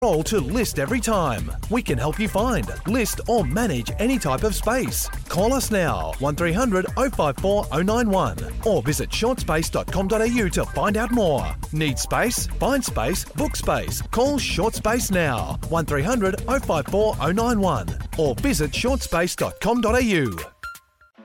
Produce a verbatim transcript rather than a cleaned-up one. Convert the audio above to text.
Roll to list every time. We can help you find, list or manage any type of space. Call us now, one three hundred oh five four oh nine one or visit short space dot com dot a u to find out more. Need space? Find space, book space. Call Short Space now, one three hundred oh five four oh nine one or visit short space dot com dot a u.